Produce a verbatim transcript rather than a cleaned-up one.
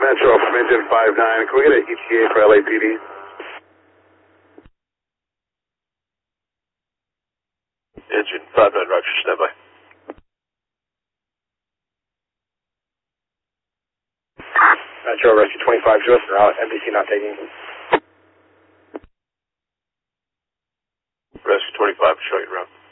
Metro from engine five nine. Can we get an E T A for L A P D? Engine five nine, Roger, stand by. Metro Rescue twenty-five, Joe, out, N B C not taking. Rescue twenty-five, show you around.